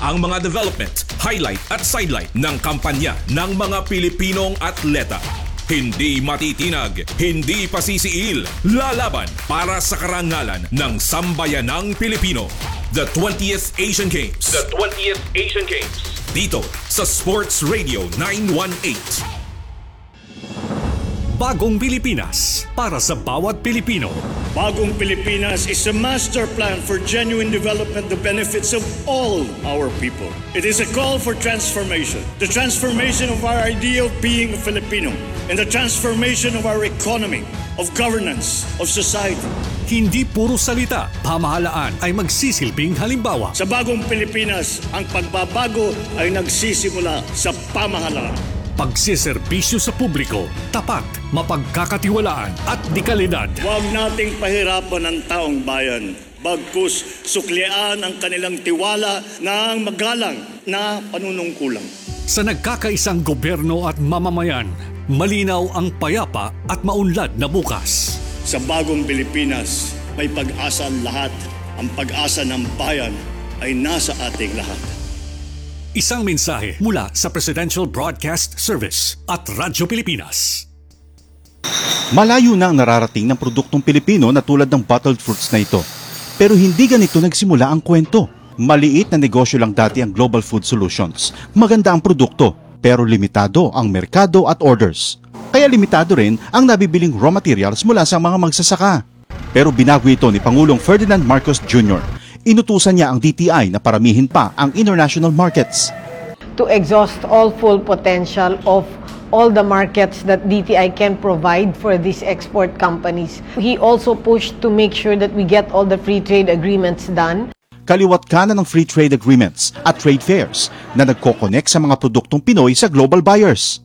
ang mga development, highlight at sidelight ng kampanya ng mga Pilipinong atleta. Hindi matitinag, hindi pasisiil, lalaban para sa karangalan ng sambayanang Pilipino. The 20th Asian Games. The 20th Asian Games. Dito sa Sports Radio 918. Bagong Pilipinas para sa bawat Pilipino. Bagong Pilipinas is a master plan for genuine development, the benefits of all our people. It is a call for transformation. The transformation of our idea of being a Filipino and the transformation of our economy, of governance, of society. Hindi puro salita, pamahalaan ay magsisilbing halimbawa. Sa Bagong Pilipinas, ang pagbabago ay nagsisimula sa pamahalaan. Pagsiservisyo sa publiko, tapat, mapagkakatiwalaan at dekalidad. Huwag nating pahirapan ang taong bayan. Bagkus suklian ang kanilang tiwala ng magalang na panunungkulan. Sa nagkakaisang gobyerno at mamamayan, malinaw ang payapa at maunlad na bukas. Sa Bagong Pilipinas, may pag-asa ang lahat. Ang pag-asa ng bayan ay nasa ating lahat. Isang mensahe mula sa Presidential Broadcast Service at Radyo Pilipinas. Malayo na ang nararating ng produktong Pilipino na tulad ng bottled fruits na ito. Pero hindi ganito nagsimula ang kwento. Maliit na negosyo lang dati ang Global Food Solutions. Maganda ang produkto, pero limitado ang merkado at orders. Kaya limitado rin ang nabibiling raw materials mula sa mga magsasaka. Pero binago ito ni Pangulong Ferdinand Marcos Jr. Inutusan niya ang DTI na paramihin pa ang international markets. To exhaust all full potential of all the markets that DTI can provide for these export companies. He also pushed to make sure that we get all the free trade agreements done. Kaliwat kanan ng free trade agreements at trade fairs na nagko-connect sa mga produktong Pinoy sa global buyers.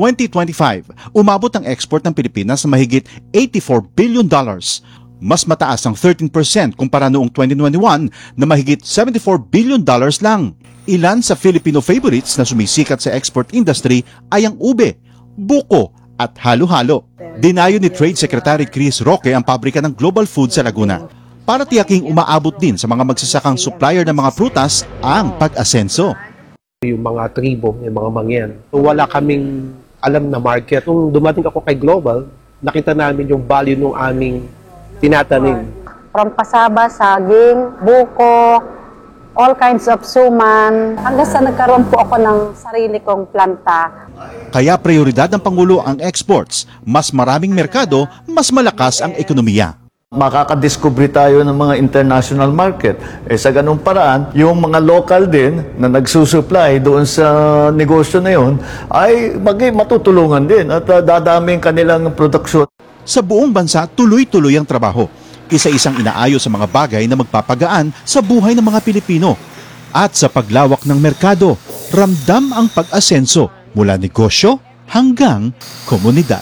2025, umabot ang export ng Pilipinas na mahigit $84 billion. Mas mataas ang 13% kumpara noong 2021 na mahigit $74 billion lang. Ilan sa Filipino favorites na sumisikat sa export industry ay ang ube, buko at halo-halo. Dinayo ni Trade Secretary Chris Roque ang pabrika ng Global Food sa Laguna para tiyaking umaabot din sa mga magsasakang supplier ng mga prutas ang pag-asenso. Yung mga tribo, yung mga mangyan. Wala kaming alam na market. Nung dumating ako kay Global, nakita namin yung value ng aming tinatanim. From pasaba, saging, buko, all kinds of suman. Hanggang sa nagkaroon po ako ng sarili kong planta. Kaya prioridad ng Pangulo ang exports. Mas maraming merkado, mas malakas ang ekonomiya. Makakadiscover tayo ng mga international market. Sa ganung paraan, yung mga local din na nagsusupply doon sa negosyo na yun ay matutulungan din at dadaming kanilang produksyon. Sa buong bansa, tuloy-tuloy ang trabaho. Isa-isang inaayos sa mga bagay na magpapagaan sa buhay ng mga Pilipino. At sa paglawak ng merkado, ramdam ang pag-asenso mula negosyo hanggang komunidad.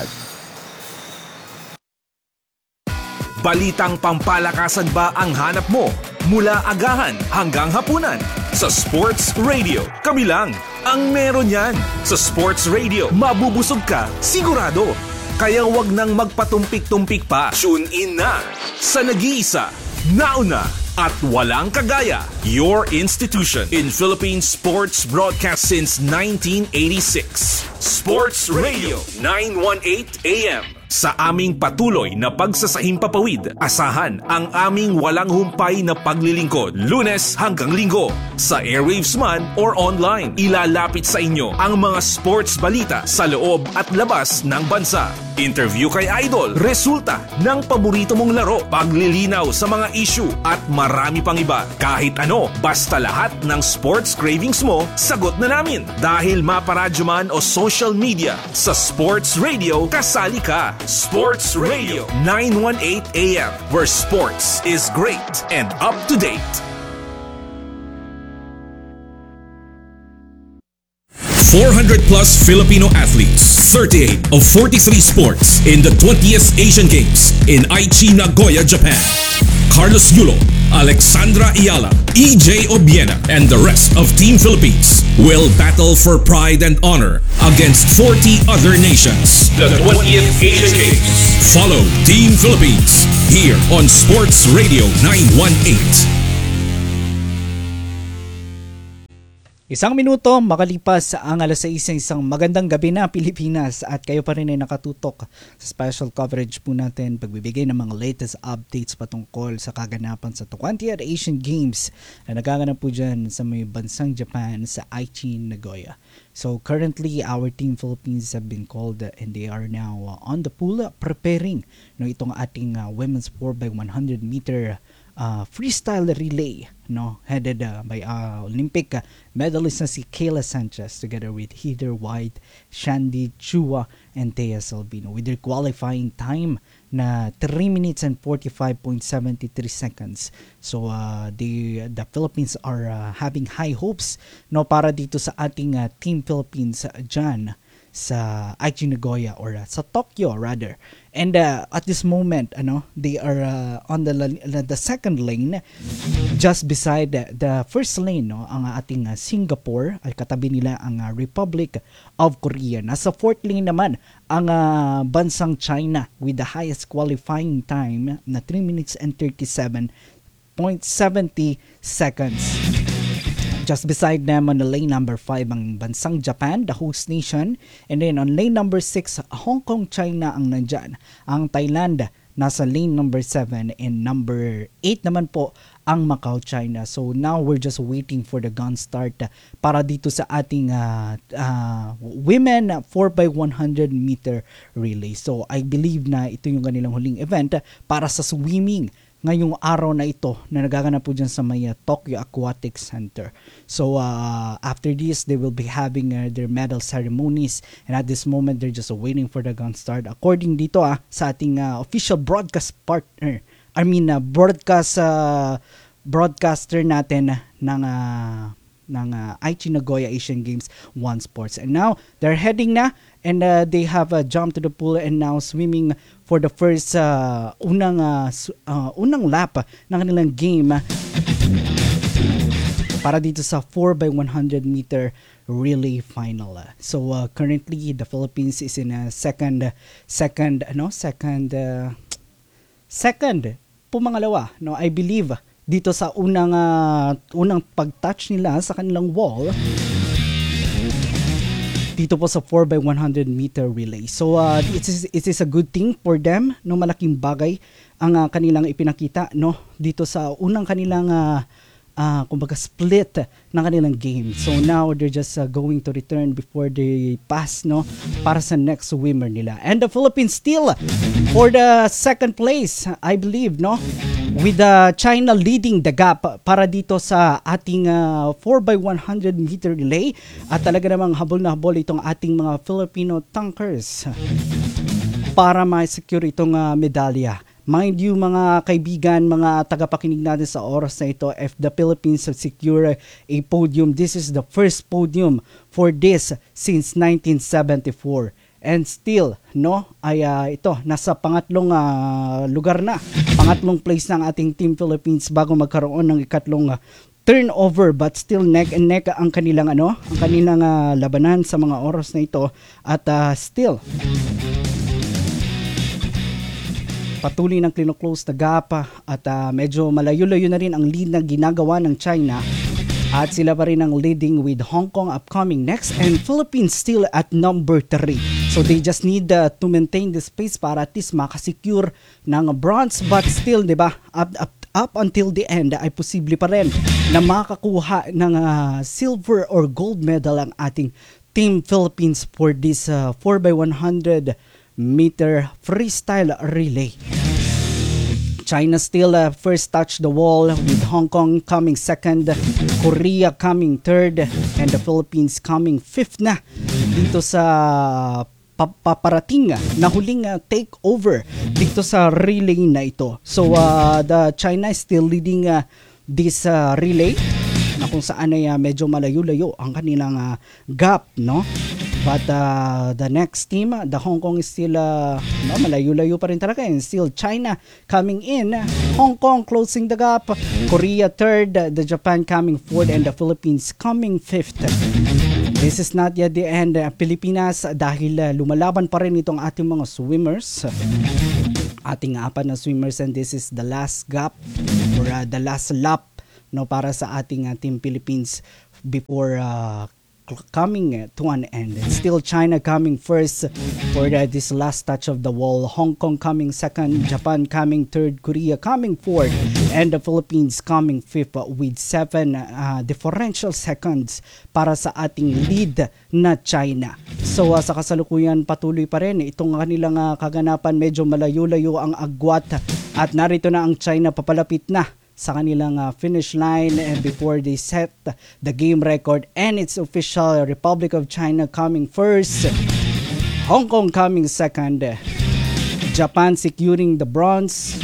Balitang pampalakasan ba ang hanap mo? Mula agahan hanggang hapunan. Sa Sports Radio, kami lang ang meron yan. Sa Sports Radio, mabubusog ka, sigurado. Kaya wag nang magpatumpik-tumpik pa. Tune in na sa nag-iisa, nauna at walang kagaya. Your institution in Philippine sports broadcast since 1986. Sports Radio 918 AM. Sa aming patuloy na pagsasahimpapawid, asahan ang aming walang humpay na paglilingkod, Lunes hanggang Linggo. Sa airwaves man or online, ilalapit sa inyo ang mga sports balita sa loob at labas ng bansa. Interview kay Idol, resulta ng paborito mong laro, paglilinaw sa mga issue at marami pang iba. Kahit ano, basta lahat ng sports cravings mo, sagot na namin. Dahil maparadyo man o social media, sa Sports Radio, kasali ka. Sports Radio 918 AM, where sports is great and up to date. +400 Filipino athletes, 38 of 43 sports in the 20th Asian Games in Aichi, Nagoya, Japan. Carlos Yulo, Alexandra Ayala, EJ Obiena, and the rest of Team Philippines will battle for pride and honor against 40 other nations. The 20th Asian Games. Follow Team Philippines here on Sports Radio 918. Isang minuto makalipas ang alas 6, isang magandang gabi na Pilipinas at kayo pa rin ay nakatutok sa special coverage po natin, pagbibigay ng mga latest updates patungkol sa kaganapan sa 20th Asian Games na nagaganap po dyan sa may bansang Japan sa Aichi, Nagoya. So currently our team Philippines have been called and they are now on the pool preparing itong ating women's 4x100 meter freestyle relay, headed by Olympic medalist na si Kayla Sanchez together with Heather White, Shandy Chua, and Thea Salvino with their qualifying time na 3 minutes and 45.73 seconds. So the Philippines are having high hopes para dito sa ating Team Philippines dyan sa Aichi, Nagoya, or sa Tokyo rather. And at this moment, they are on the second lane, just beside the first lane, ang ating Singapore, ay katabi nila ang Republic of Korea. Nasa fourth lane naman ang bansang China with the highest qualifying time na 3 minutes and 37.70 seconds. Just beside them on the lane number 5 ang bansang Japan, the host nation. And then on lane number 6, Hong Kong, China ang nandyan. Ang Thailand nasa lane number 7 and number 8 naman po ang Macau, China. So now we're just waiting for the gun start para dito sa ating women 4x100 meter relay. So I believe na ito yung kanilang huling event para sa swimming ngayong araw na ito na nagaganap po dyan sa may Tokyo Aquatic Center. So after this, they will be having their medal ceremonies, and at this moment, they're just waiting for the gun start. According dito sa ating official broadcast partner, broadcaster natin ng Aichi, Nagoya Asian Games 1 Sports. And now, they're heading na and they have jumped to the pool and now swimming for the first unang lap ng kanilang game para dito sa 4x100 meter relay final. So currently the Philippines is in a second pumangalawa, I believe, dito sa unang pag-touch nila sa kanilang wall dito po sa 4x100 meter relay. So it is a good thing for them, malaking bagay ang kanilang ipinakita dito sa unang kanilang kumbaga split ng kanilang game. So now they're just going to return before they pass para sa next swimmer nila. And the Philippines still for the second place, I believe, with China leading the gap para dito sa ating 4x100 meter relay. At talaga namang habol na habol itong ating mga Filipino tankers para ma-secure itong medalya. Mind you, mga kaibigan, mga tagapakinig natin sa oras na ito, if the Philippines secure a podium, this is the first podium for this since 1974. And still, ay ito, nasa pangatlong lugar na, pangatlong place ng ating Team Philippines bago magkaroon ng ikatlong turnover, but still neck and neck ang kanilang labanan sa mga oras na ito. At still patuloy ng close na gap at medyo malayo-layo na rin ang lead na ginagawa ng China at sila pa rin ang leading with Hong Kong upcoming next and Philippines still at number 3. So they just need to maintain the space para at least makasecure ng bronze, but still, diba, up until the end ay posible pa rin na makakuha ng silver or gold medal ang ating Team Philippines for this 4x100 meter freestyle relay. China still first touch the wall with Hong Kong coming second, Korea coming third, and the Philippines coming fifth na dito sa paparating na huling takeover dito sa relay na ito. So the China is still leading this relay na kung saan ay medyo malayo-layo ang kanilang gap, But the next team, the Hong Kong is still malayo-layo pa rin talaga. And still China coming in. Hong Kong closing the gap. Korea third. The Japan coming fourth. And the Philippines coming fifth. This is not yet the end. Pilipinas, dahil lumalaban pa rin itong ating mga swimmers. Ating 4 na swimmers. And this is the last gap or the last lap para sa ating Team Philippines before coming to an end. And still China coming first for this last touch of the wall. Hong Kong coming second, Japan coming third, Korea coming fourth, and the Philippines coming fifth with 7 differential seconds para sa ating lead na China. So sa kasalukuyan patuloy pa rin itong kanilang kaganapan, medyo malayo-layo ang agwat at narito na ang China papalapit na sa kanilang finish line and before they set the game record, and it's official. Republic of China coming first, Hong Kong coming second, Japan securing the bronze,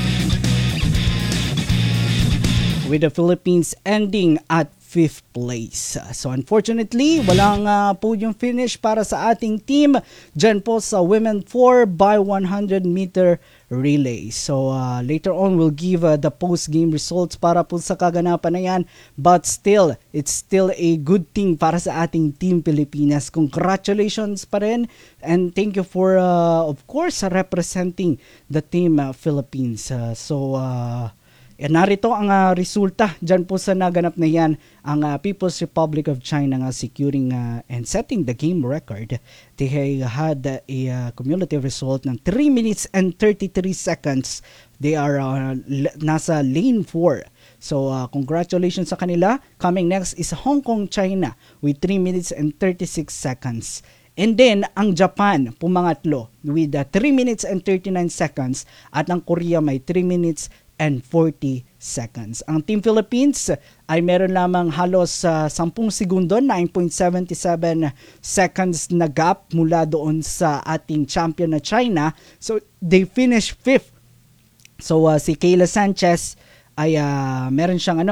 with the Philippines ending at 5th place. So unfortunately, walang podium finish para sa ating team dyan po sa women 4x100 meter relay. So later on, we'll give the post-game results para po sa kaganapan na yan. But still, it's still a good thing para sa ating Team Pilipinas. Congratulations pa rin. And thank you for, of course, representing the Team Philippines. Narito ang resulta dyan po sa naganap na yan. Ang People's Republic of China securing and setting the game record. They had a cumulative result ng 3 minutes and 33 seconds. They are nasa lane 4. So congratulations sa kanila. Coming next is Hong Kong, China with 3 minutes and 36 seconds. And then, ang Japan pumangatlo with 3 minutes and 39 seconds. At ang Korea may 3 minutes and 40 seconds. Ang Team Philippines ay meron lamang halos 10 segundo, 9.77 seconds na gap mula doon sa ating champion na China. So, they finished 5th. So, si Kayla Sanchez ay meron siyang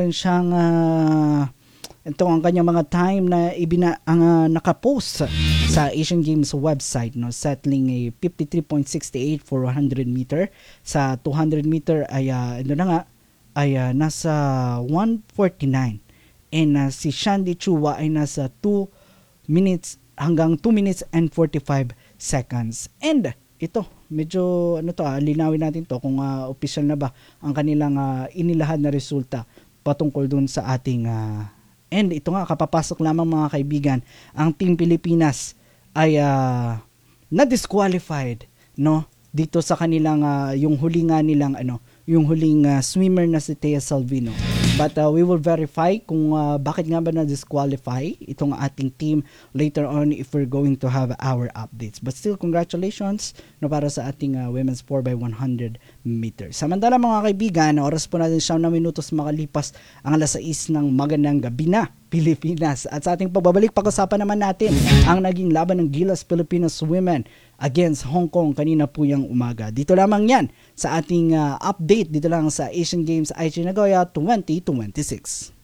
ito ang kanyang mga time na nakapost sa Asian Games website, settling a 53.68 for 100 meter. Sa 200 meter ay nasa 149. And si Shandy Chua ay nasa 2 minutes hanggang 2 minutes and 45 seconds. And ito, medyo linawin natin to kung official na ba ang kanilang inilahad na resulta patungkol dun sa ating and ito nga, kapapasok lamang mga kaibigan, ang Team Pilipinas ay na-disqualified dito sa kanilang yung huling swimmer na si Thea Salvino. But we will verify kung bakit nga ba na-disqualify itong ating team later on if we're going to have our updates. But still, congratulations para sa ating women's 4x100 meters. Samantala mga kaibigan, oras po natin 9 minutos makalipas ang 6:00 ng magandang gabi na Pilipinas. At sa ating pagbabalik, pag-usapan naman natin ang naging laban ng Gilas Pilipinas Women against Hong Kong kanina po yung umaga. Dito lamang yan sa ating update dito lang sa Asian Games Aichi Nagoya 2026.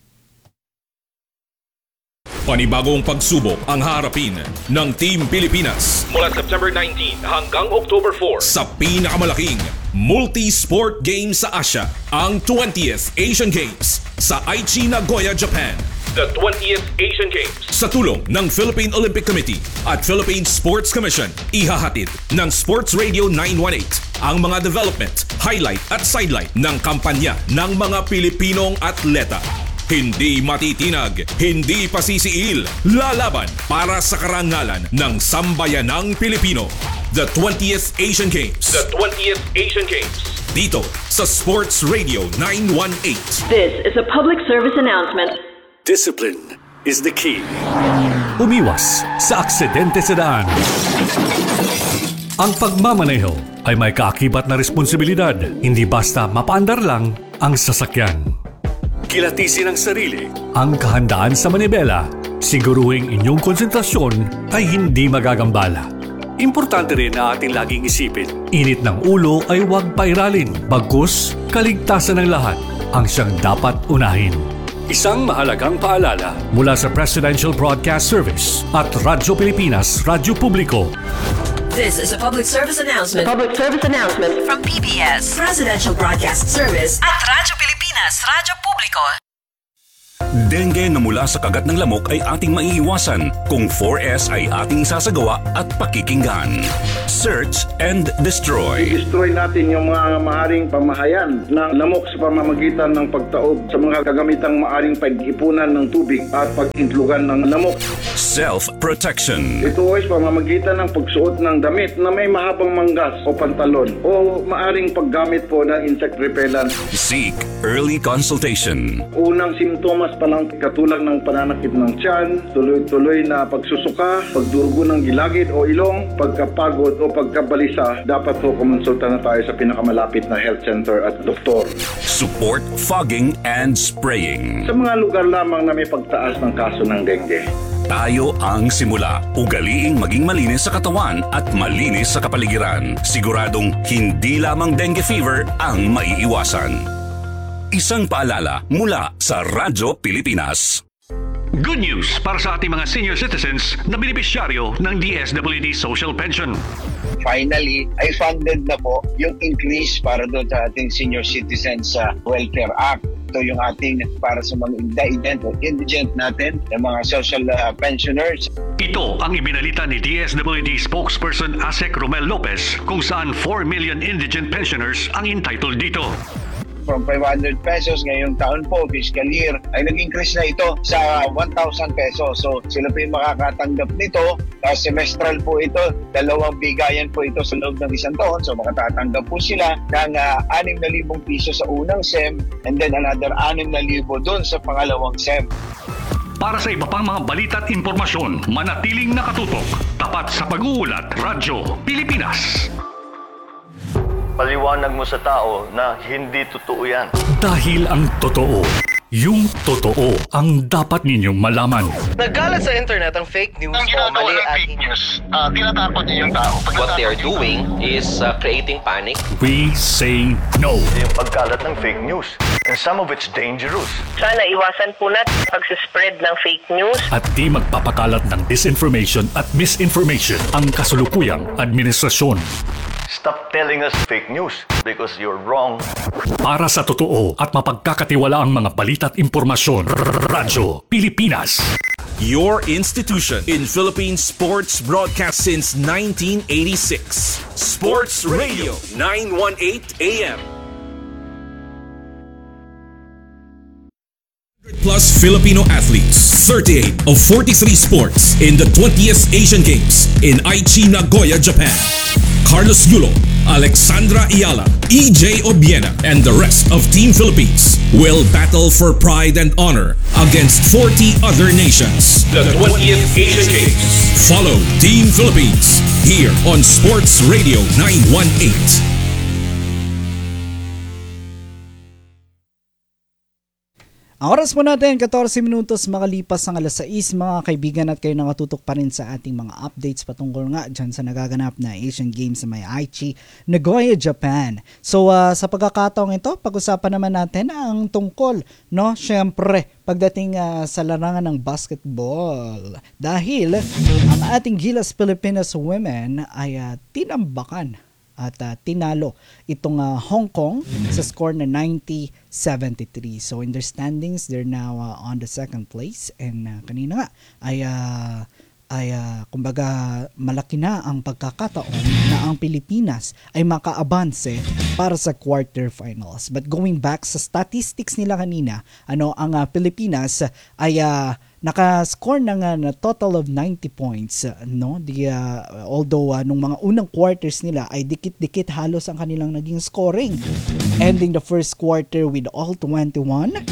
Panibagong pagsubok ang harapin ng Team Pilipinas mula September 19 hanggang October 4 sa pinakamalaking multi-sport game sa Asia, ang 20th Asian Games sa Aichi Nagoya, Japan. The 20th Asian Games sa tulong ng Philippine Olympic Committee at Philippine Sports Commission, ihahatid ng Sports Radio 918 ang mga development, highlight at sidelight ng kampanya ng mga Pilipinong atleta. Hindi matitinag, hindi pasisiil, lalaban para sa karangalan ng sambayanang Pilipino. The 20th Asian Games. The 20th Asian Games. Dito sa Sports Radio 918. This is a public service announcement. Discipline is the key. Umiwas sa aksidente sa daan. Ang pagmamaneho ay may kaakibat na responsibilidad. Hindi basta mapaandar lang ang sasakyan. Kilatisin ang sarili, ang kahandaan sa manibela. Siguruhing inyong konsentrasyon ay hindi magagambala. Importante rin na ating laging isipin, init ng ulo ay huwag pairalin. Bagkus, kaligtasan ng lahat ang siyang dapat unahin. Isang mahalagang paalala mula sa Presidential Broadcast Service at Radyo Pilipinas, Radyo Publiko. This is a public service announcement. Public service announcement from PBS, Presidential Broadcast Service at Radyo Pilipinas, Radyo Publiko. Dengue na mula sa kagat ng lamok ay ating maiiwasan kung 4S ay ating isasagawa at pakikinggan. Search and destroy. Destroy natin yung mga maaaring pamahayan ng lamok sa pamamagitan ng pagtaob sa mga kagamitang maaaring pag-ipunan ng tubig at pag-intlugan ng lamok. Self-protection. Ito ay sa pamamagitan ng pagsuot ng damit na may mahabang manggas o pantalon o maaaring paggamit po ng insect repellent. Seek early consultation. Unang simptomas pa lang katulad ng pananakit ng tiyan, tuloy-tuloy na pagsusuka, pagdurugo ng gilagid o ilong, pagkapagod o pagkabalisa, dapat po kumonsulta na tayo sa pinakamalapit na health center at doktor. Support fogging and spraying. Sa mga lugar lamang na may pagtaas ng kaso ng dengue. Tayo ang simula. Ugaliing maging malinis sa katawan at malinis sa kapaligiran. Siguradong hindi lamang dengue fever ang maiiwasan. Isang paalala mula sa Radyo Pilipinas. Good news para sa ating mga senior citizens na benepisyaryo ng DSWD Social Pension. Finally, ay funded na po yung increase para doon sa ating Senior Citizens Welfare Act. Ito yung ating para sa mga indigent natin, yung mga social pensioners. Ito ang ibinalita ni DSWD spokesperson Asek Romel Lopez kung saan 4 million indigent pensioners ang entitled dito. From 500 pesos ngayong taon po, fiscal year, ay nag-increase na ito sa 1,000 pesos. So sila po yung makakatanggap nito. Semestral po ito, 2 bigayan po ito sa loob ng isang taon. So makatatanggap po sila ng 6,000 piso sa unang SEM and then another 6,000 doon sa pangalawang SEM. Para sa iba pang mga balita at impormasyon, manatiling nakatutok. Tapat sa pag-uulat, Radyo Pilipinas. Paliwanag mo sa tao na hindi totoo yan. Dahil ang totoo, yung totoo ang dapat ninyong malaman. Nagkalat sa internet ang fake news o mali at fake news. Tinatakot niyo yung tao. What they are doing is creating panic. We say no. Yung pagkalat ng fake news. And some of it's dangerous. Sana iwasan po natin pag-spread ng fake news. At di magpapakalat ng disinformation at misinformation ang kasulukuyang administrasyon. Stop telling us fake news because you're wrong. Para sa totoo at mapagkakatiwalaang mga balita at impormasyon, Radyo Pilipinas. Your institution in Philippine sports broadcast since 1986. Sports Radio 918 AM. Plus Filipino athletes, 38 of 43 sports in the 20th Asian Games in Aichi, Nagoya, Japan. Carlos Yulo, Alexandra Ayala, EJ Obiena, and the rest of Team Philippines will battle for pride and honor against 40 other nations. The 20th Asian Games. Follow Team Philippines here on Sports Radio 918. Ang oras po natin, 14 minutos makalipas ang alas 6, mga kaibigan, at kayo nakatutok pa rin sa ating mga updates patungkol nga dyan sa nagaganap na Asian Games sa may Aichi, Nagoya, Japan. So sa pagkakataong ito, pag-usapan naman natin ang tungkol, no, syempre, pagdating sa larangan ng basketball. Dahil ang ating Gilas Pilipinas women ay tinambakan at tinalo itong Hong Kong sa score na 90-73. So in their standings, they're now on the second place, and kanina nga ay kumbaga malaki na ang pagkakataon na ang Pilipinas ay maka-abanse para sa quarterfinals. But going back sa statistics nila kanina, ang Pilipinas ay naka-score na nga na total of 90 points, no? Although nung mga unang quarters nila ay dikit-dikit halos ang kanilang naging scoring, ending the first quarter with all 21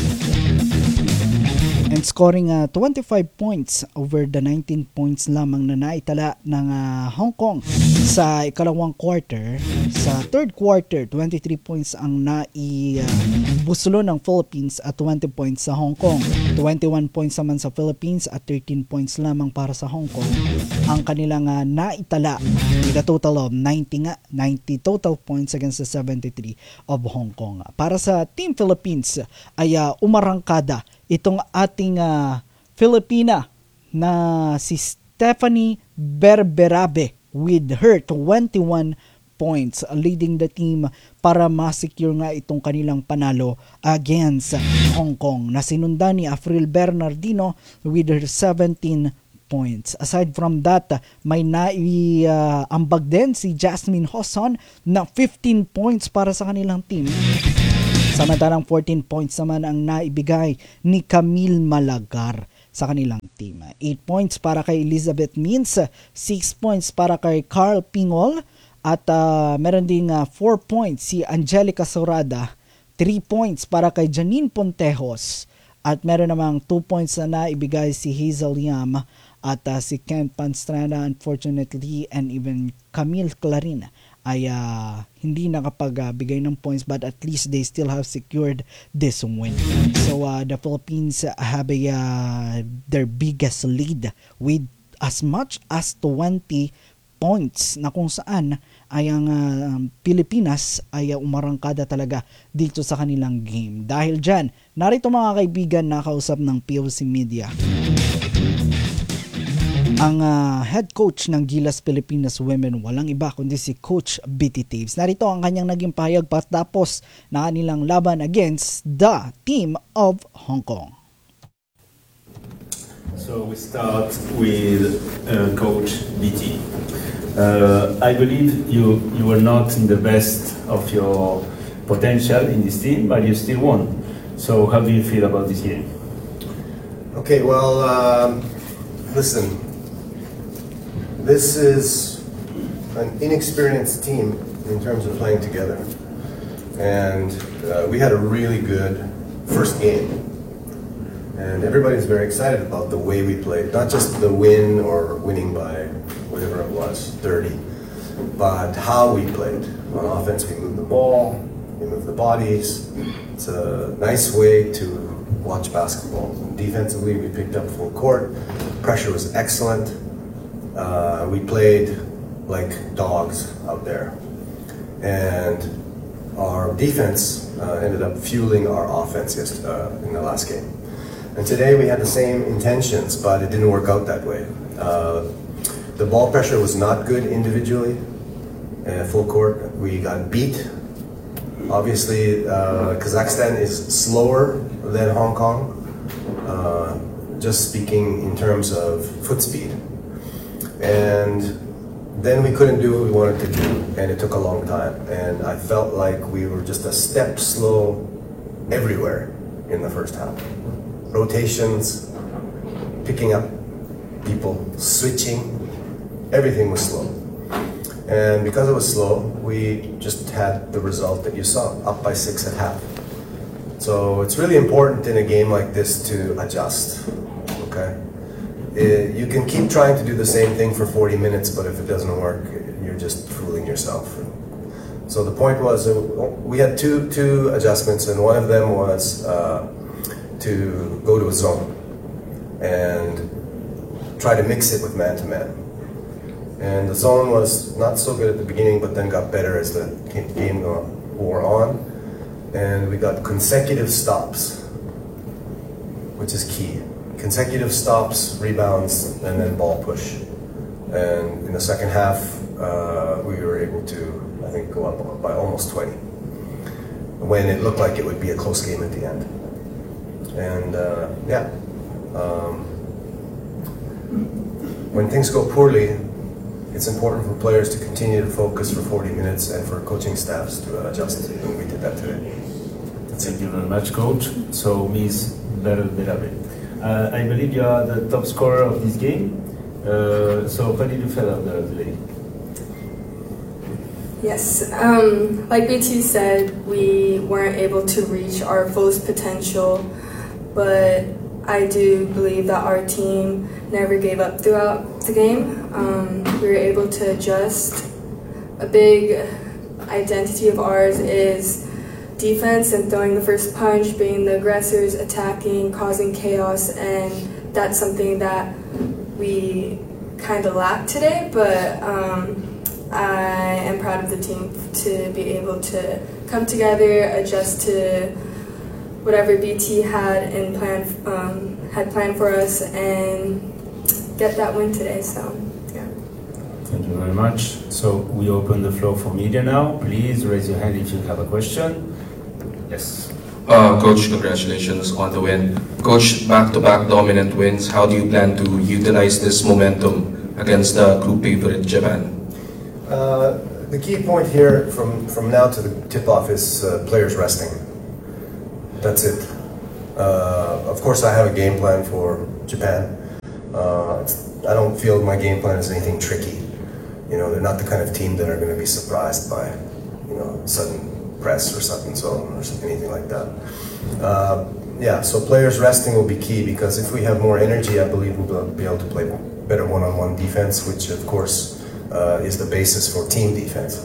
and scoring 25 points over the 19 points lamang na naitala ng Hong Kong sa ikalawang quarter. Sa third quarter, 23 points ang naibusulo ng Philippines at 20 points sa Hong Kong. 21 points naman sa Philippines at 13 points lamang para sa Hong Kong ang kanilang naitala with a total of 90 total points against the 73 of Hong Kong. Para sa Team Philippines ay umarangkada itong ating Filipina na si Stephanie Berberabe with her 21 points, leading the team para ma-secure nga itong kanilang panalo against Hong Kong, na sinundan ni Afril Bernardino with her 17 points. Aside from that, may naiambag din si Jasmine Hosson na 15 points para sa kanilang team. Samantalang 14 points naman ang naibigay ni Camille Malagar sa kanilang team. 8 points para kay Elizabeth Mins, 6 points para kay Carl Pingol, at meron ding 4 points si Angelica Sorada, 3 points para kay Janine Pontejos, at meron namang 2 points na naibigay si Hazel Yam at si Kent Panstrana, unfortunately, and even Camille Clarin ay hindi nakapagbigay ng points, but at least they still have secured this win. So the Philippines have their biggest lead with as much as 20 points, na kung saan ay ang Pilipinas ay umarangkada talaga dito sa kanilang game. Dahil dyan, narito mga kaibigan, nakausap ng POC Media ang head coach ng Gilas Pilipinas Women, walang iba kundi si Coach BT Taves. Narito ang kanyang naging pahayag patapos na kanilang laban against the team of Hong Kong. So we start with Coach BT. I believe you were not in the best of your potential in this team, but you still won. So how do you feel about this game? Okay, well, listen. This is an inexperienced team in terms of playing together. And we had a really good first game. And everybody's very excited about the way we played. Not just the win or winning by whatever it was, 30, but how we played. On offense, we moved the ball, we moved the bodies. It's a nice way to watch basketball. Defensively, we picked up full court. Pressure was excellent. We played like dogs out there, and our defense ended up fueling our offense in the last game. And today we had the same intentions, but it didn't work out that way. The ball pressure was not good individually. Full court, we got beat. Obviously, Kazakhstan is slower than Hong Kong, just speaking in terms of foot speed. And then we couldn't do what we wanted to do, and it took a long time. And I felt like we were just a step slow everywhere in the first half. Rotations, picking up people, switching, everything was slow. And because it was slow, we just had the result that you saw, up by 6 at half. So it's really important in a game like this to adjust, okay? You can keep trying to do the same thing for 40 minutes, but if it doesn't work, you're just fooling yourself. So the point was, we had two adjustments, and one of them was to go to a zone and try to mix it with man-to-man. And the zone was not so good at the beginning, but then got better as the game wore on. And we got consecutive stops, which is key. Consecutive stops, rebounds, and then ball push. And in the second half, we were able to, I think, go up by almost 20, when it looked like it would be a close game at the end. And when things go poorly, it's important for players to continue to focus for 40 minutes and for coaching staffs to adjust, and we did that today. Thank you very much, Coach. So, Ms. Berabe. I believe you are the top scorer of this game. So how did you feel about today? Yes, like BT said, we weren't able to reach our fullest potential, but I do believe that our team never gave up throughout the game. We were able to adjust. A big identity of ours is defense and throwing the first punch, being the aggressors, attacking, causing chaos, and that's something that we kind of lacked today, but I am proud of the team to be able to come together, adjust to whatever BT had planned for us, and get that win today. So, yeah. Thank you very much. So we open the floor for media now. Please raise your hand if you have a question. Yes. Coach, congratulations on the win. Coach, back-to-back dominant wins. How do you plan to utilize this momentum against the group favorite Japan? The key point here from now to the tip-off is players resting. That's it. Of course, I have a game plan for Japan. I don't feel my game plan is anything tricky. You know, they're not the kind of team that are going to be surprised by, you know, sudden press or sudden zone or anything like that. So players resting will be key, because if we have more energy, I believe we'll be able to play better one-on-one defense, which of course is the basis for team defense.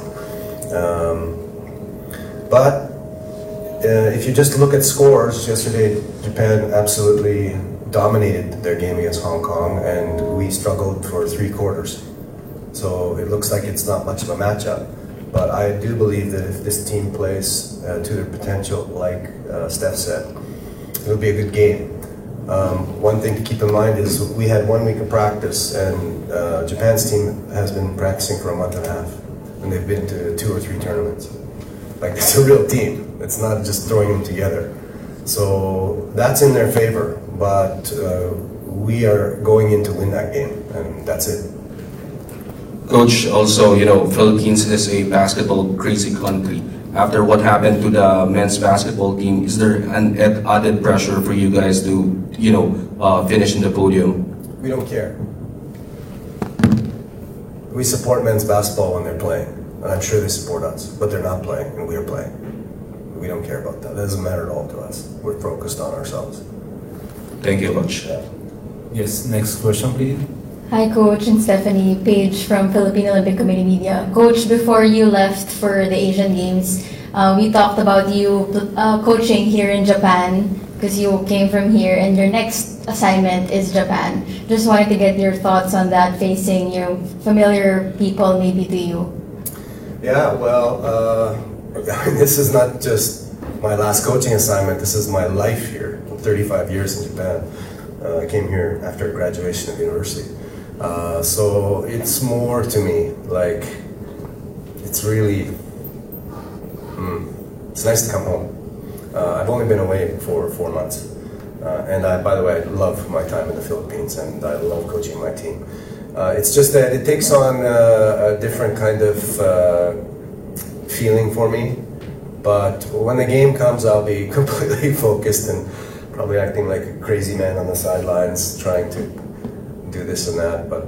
But if you just look at scores, yesterday Japan absolutely dominated their game against Hong Kong, and we struggled for 3 quarters. So it looks like it's not much of a matchup. But I do believe that if this team plays to their potential, like Steph said, it'll be a good game. One thing to keep in mind is we had 1 week of practice, and Japan's team has been practicing for a month and a half, and they've been to 2 or 3 tournaments. Like, it's a real team. It's not just throwing them together. So that's in their favor, but we are going in to win that game, and that's it. Coach, also, you know, Philippines is a basketball crazy country. After what happened to the men's basketball team, is there an added pressure for you guys to, you know, finish in the podium? We don't care. We support men's basketball when they're playing, and I'm sure they support us, but they're not playing, and we are playing. We don't care about that. That doesn't matter at all to us. We're focused on ourselves. Thank you, Coach. Yes, next question, please. Hi, Coach and Stephanie. Paige from Philippine Olympic Committee Media. Coach, before you left for the Asian Games, we talked about you coaching here in Japan, because you came from here, and your next assignment is Japan. Just wanted to get your thoughts on that, facing your familiar people maybe to you. Yeah, well, this is not just my last coaching assignment. This is my life here. 35 years in Japan. I came here after graduation of university. So it's more to me, like, it's really, it's nice to come home. I've only been away for 4 months. And by the way, I love my time in the Philippines, and I love coaching my team. It's just that it takes on a different kind of feeling for me. But when the game comes, I'll be completely focused and probably acting like a crazy man on the sidelines, trying to do this and that, but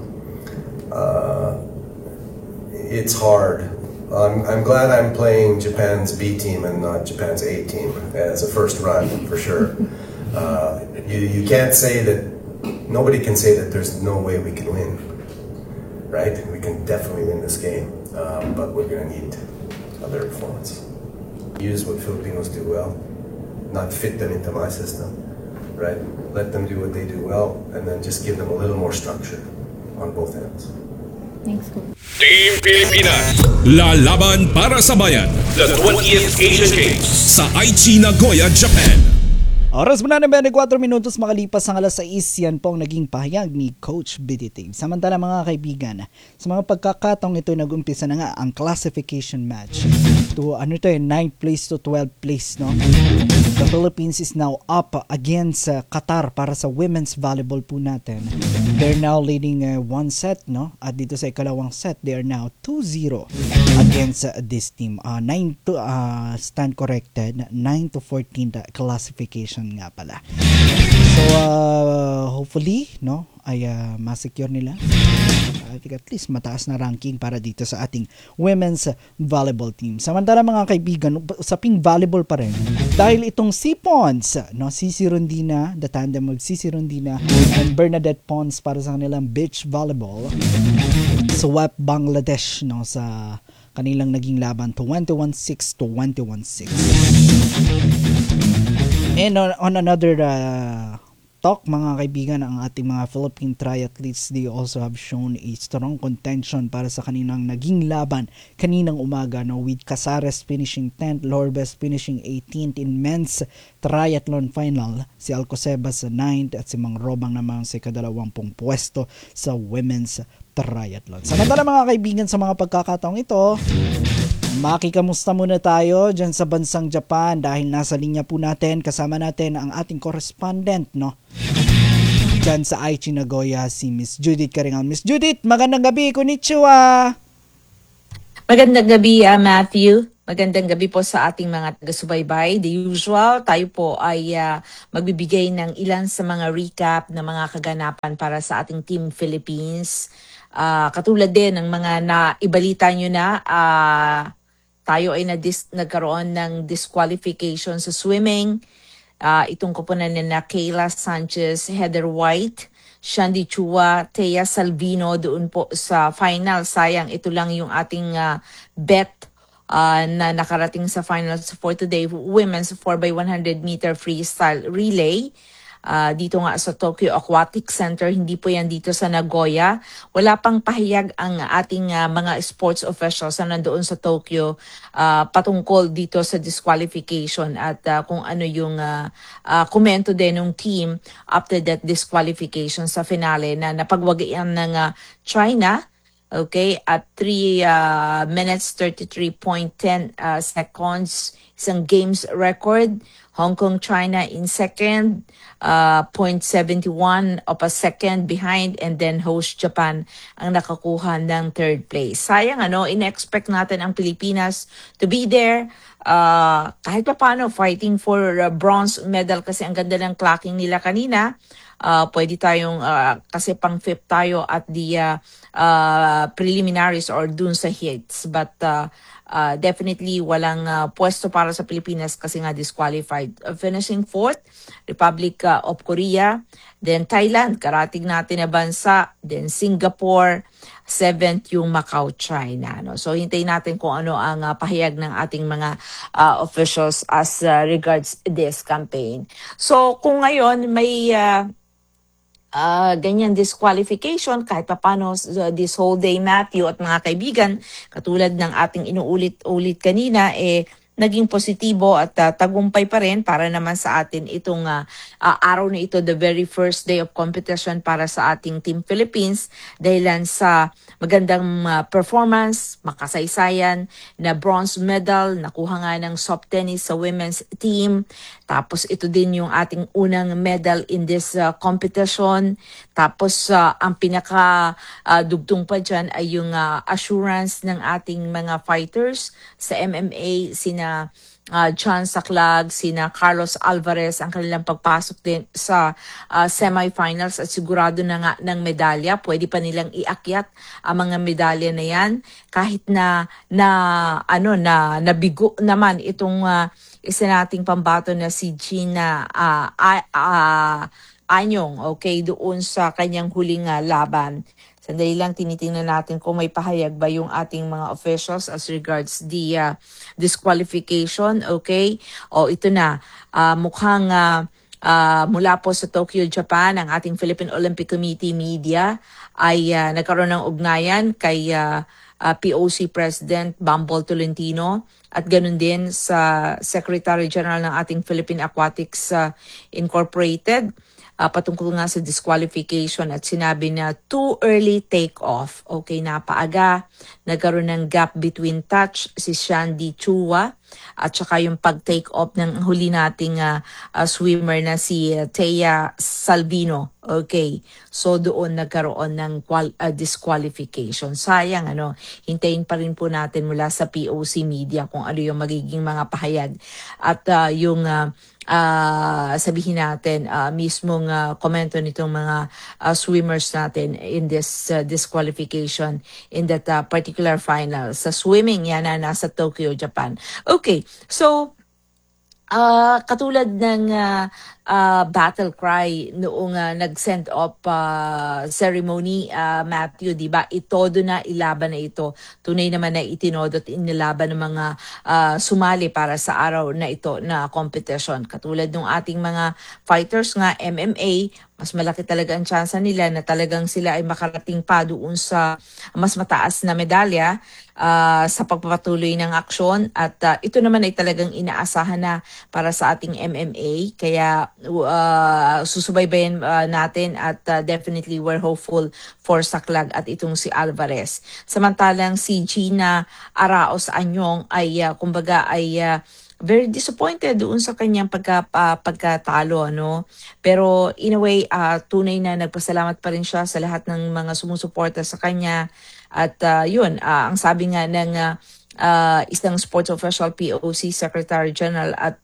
it's hard. I'm glad I'm playing Japan's B team and not Japan's A team as a first run, for sure. You can't say that, nobody can say that there's no way we can win, right? We can definitely win this game, but we're going to need a better performance. Use what Filipinos do well, not fit them into my system, right? Let them do what they do well, and then just give them a little more structure on both ends. Thanks, Coach. Team Pilipinas, lalaban para sa bayan. The 20th Asian Games sa Aichi, Nagoya, Japan. Oras muna ng 24 minutos makalipas ang alas 6, yan po ang naging pahayag ni Coach Biditig. Samantala mga kaibigan, sa mga pagkakataong ito nag-umpisa na nga ang classification match to 9th place to 12th place, no? The Philippines is now up against Qatar para sa women's volleyball po natin. They're now leading 1 set, no? At dito sa ikalawang set, they are now 2-0 against this team. 9 to stand corrected, 9-14 classification nga pala. So hopefully, no, ay masecure nila. At least mataas na ranking para dito sa ating women's volleyball team. Samantala mga kaibigan, usaping volleyball pa rin. Dahil itong si Pons, no, Cici Rondina, the tandem of Cici Rondina and Bernadette Pons para sa kanilang beach volleyball, swept Bangladesh, no, sa kanilang naging laban 21-6 to 21-6. And on another talk, mga kaibigan, ang ating mga Philippine triathletes, they also have shown a strong contention para sa kaninang naging laban kaninang umaga, no, with Casares finishing 10th, Lorbes finishing 18th in men's triathlon final, si Alcoseba sa 9th at si Mang Robang naman sa ika-20 pwesto sa women's triathlon. Samantala mga kaibigan, sa mga pagkakataong ito, makikamusta muna tayo dyan sa bansang Japan dahil nasa linya po natin, kasama natin ang ating correspondent, no, dyan sa Aichi Nagoya, si Miss Judith Karingal. Miss Judith, magandang gabi, konnichiwa! Magandang gabi, Matthew. Magandang gabi po sa ating mga taga-subaybay. The usual, tayo po ay magbibigay ng ilan sa mga recap ng mga kaganapan para sa ating Team Philippines. Katulad din ng mga naibalita nyo na, tayo ay nagkaroon ng disqualification sa swimming. Itong koponan na Kayla Sanchez, Heather White, Shandy Chua, Thea Salvino doon po sa final. Sayang, ito lang yung ating bet na nakarating sa finals for today. Women's 4x100 meter freestyle relay. Dito nga sa Tokyo Aquatic Center, hindi po yan dito sa Nagoya. Wala pang pahayag ang ating mga sports officials na nandoon sa Tokyo patungkol dito sa disqualification at kung ano yung komento din ng team after that disqualification sa finale na napagwagayan ng China. Okay, at 3 minutes 33.10 seconds, isang games record. Hong Kong, China in second, 0.71 of a second behind, and then host Japan ang nakakuha ng third place. Sayang, in-expect natin ang Pilipinas to be there, kahit pa paano fighting for bronze medal kasi ang ganda ng clocking nila kanina. Pwede tayong, kasi pang fifth tayo at the preliminaries or dun sa hits. But definitely walang pwesto para sa Pilipinas kasi nga disqualified. Finishing fourth, Republic of Korea, then Thailand, karating natin na bansa, then Singapore, seventh yung Macau, China. No? So hintayin natin kung ano ang pahayag ng ating mga officials as regards this campaign. So kung ngayon may ganyan disqualification, kahit papano this whole day, Matthew at mga kaibigan, katulad ng ating inuulit-ulit kanina, naging positibo at tagumpay pa rin para naman sa atin itong araw na ito, the very first day of competition para sa ating Team Philippines, dahilan sa magandang performance, makasaysayan na bronze medal, nakuha nga ng soft tennis sa women's team. Tapos ito din yung ating unang medal in this competition. Tapos ang pinaka dugtong pa dyan ay yung assurance ng ating mga fighters sa MMA, sina John Saclag, sina Carlos Alvarez, ang kanilang pagpasok din sa semifinals at sigurado na nga ng medalya. Pwede pa nilang iakyat ang mga medalya na yan kahit na nabigo naman itong isa nating pambato na si Gina Anyong, okay, doon sa kanyang huling laban. Sandali lang, tinitingnan natin kung may pahayag ba yung ating mga officials as regards the disqualification, okay? O ito na, mukhang mula po sa Tokyo, Japan, ang ating Philippine Olympic Committee media ay nagkaroon ng ugnayan kay POC President Bumble Tolentino at ganun din sa Secretary General ng ating Philippine Aquatics Incorporated. Patungkol nga sa disqualification at sinabi na too early take off. Okay, napaaga. Nagkaroon ng gap between touch si Shandy Chua at saka yung pag-take off ng huli nating swimmer na si Thea Salvino. Okay, so doon nagkaroon ng disqualification. Sayang, hintayin pa rin po natin mula sa POC media kung ano yung magiging mga pahayag at yung sabihin natin mismong komento nitong mga swimmers natin in this disqualification in that particular final sa swimming yan na nasa Tokyo, Japan. Okay, so katulad ng battle cry noong nag-send off ceremony, Matthew, di ba? Itodo na ilaban na ito. Tunay naman na itinodo at inilaban ng mga sumali para sa araw na ito na competition. Katulad ng ating mga fighters nga, MMA, mas malaki talaga ang tsansa nila na talagang sila ay makarating pa doon sa mas mataas na medalya sa pagpapatuloy ng aksyon. At ito naman ay talagang inaasahan na para sa ating MMA. Kaya susubaybayan natin at definitely we're hopeful for Saklag at itong si Alvarez. Samantalang si Gina Araos Anyong ay kumbaga ay very disappointed doon sa kanyang pagkatalo, ano. Pero in a way, tunay na nagpasalamat pa rin siya sa lahat ng mga sumusuporta sa kanya. At yun, ang sabi nga ng isang sports official, POC Secretary General at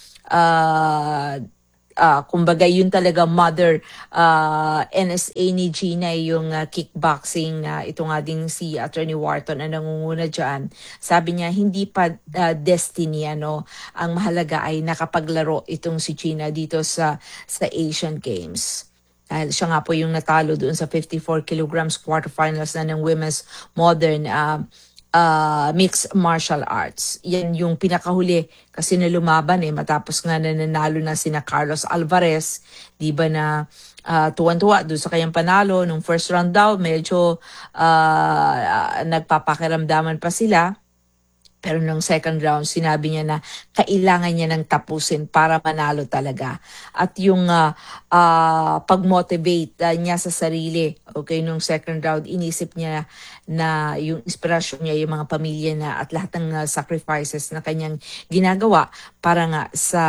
kumbaga yun talaga mother NSA ni Gina, yung kickboxing na ito nga din si Attorney Wharton na nangunguna dyan. Sabi niya hindi pa destiny, ano, ang mahalaga ay nakapaglaro itong si Gina dito sa Asian Games. Dahil siya nga po yung natalo doon sa 54 kilograms quarterfinals na ng women's modern mixed martial arts. Yan yung pinakahuli kasi na lumaban matapos nga nanalo na sina Carlos Alvarez, di ba, na tuwan-tuwa doon sa kanyang panalo nung first round daw, medyo nagpapakiramdaman pa sila. Pero nung second round, sinabi niya na kailangan niya nang tapusin para manalo talaga. At yung pag-motivate niya sa sarili, okay, nung second round, inisip niya na yung inspirasyon niya, yung mga pamilya na at lahat ng sacrifices na kanyang ginagawa para nga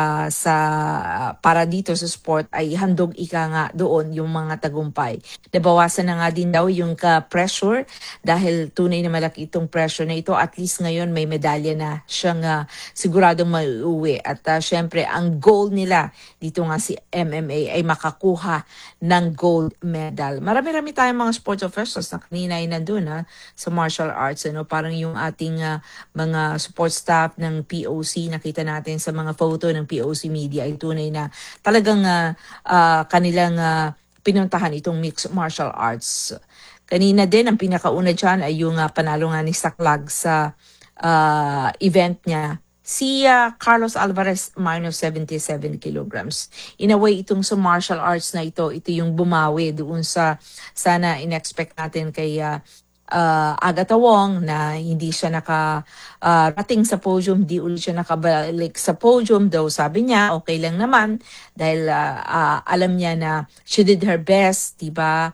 para dito sa sport ay handog ika nga doon yung mga tagumpay. Nabawasan na nga din daw yung pressure dahil tunay na malaki itong pressure na ito. At least ngayon may medalya na siyang siguradong mauuwi. At syempre, ang goal nila dito nga si MMA ay makakuha ng gold medal. Marami-rami tayong mga sports officials na kanina ay nandun sa martial arts. Ano? Parang yung ating mga support staff ng POC, nakita natin sa mga photo ng POC media ay tunay na talagang kanilang pinuntahan itong mixed martial arts. Kanina din, ang pinakauna dyan ay yung panalo nga ni Saklag sa event niya. Si Carlos Alvarez, minus 77 kilograms. In a way, itong sa martial arts na ito yung bumawi doon sa sana in-expect natin kay Agatha Wong na hindi siya nakarating sa podium, di ulit siya nakabalik sa podium, though sabi niya okay lang naman dahil alam niya na she did her best, diba?